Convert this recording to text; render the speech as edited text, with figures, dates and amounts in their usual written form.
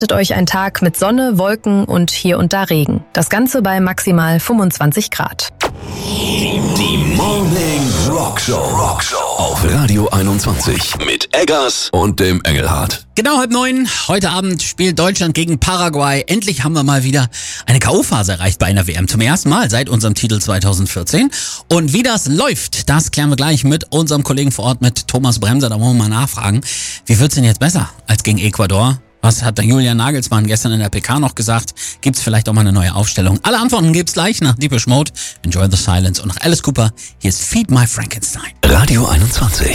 Euch ein Tag mit Sonne, Wolken und hier und da Regen. Das Ganze bei maximal 25 Grad. Die Morning Rockshow auf Radio 21 mit Eggers und dem Engelhardt. Genau, 8:30. Heute Abend spielt Deutschland gegen Paraguay. Endlich haben wir mal wieder eine K.O.-Phase erreicht bei einer WM. Zum ersten Mal seit unserem Titel 2014. Und wie das läuft, das klären wir gleich mit unserem Kollegen vor Ort, mit Thomas Bremser. Da wollen wir mal nachfragen. Wie wird's denn jetzt besser als gegen Ecuador? Was hat der Julian Nagelsmann gestern in der PK noch gesagt? Gibt's vielleicht auch mal eine neue Aufstellung? Alle Antworten gibt's gleich nach Depeche Mode, Enjoy the Silence und nach Alice Cooper. Hier ist Feed My Frankenstein. Radio 21.